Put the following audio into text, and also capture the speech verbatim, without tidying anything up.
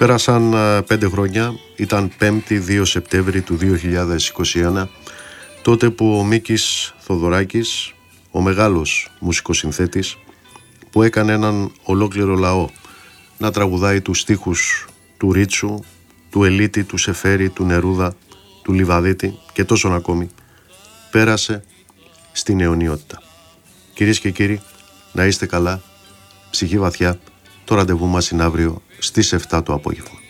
Πέρασαν πέντε χρόνια, ήταν πέμπτη δύο Σεπτέμβρη του δύο χιλιάδες είκοσι ένα, τότε που ο Μίκης Θοδωράκης, ο μεγάλος μουσικοσυνθέτης, που έκανε έναν ολόκληρο λαό να τραγουδάει τους στίχους του Ρίτσου, του Ελίτη, του Σεφέρη, του Νερούδα, του Λιβαδίτη και τόσων ακόμη, πέρασε στην αιωνιότητα. Κυρίες και κύριοι, να είστε καλά, ψυχή βαθιά, το ραντεβού μας είναι αύριο στις επτά το απόγευμα.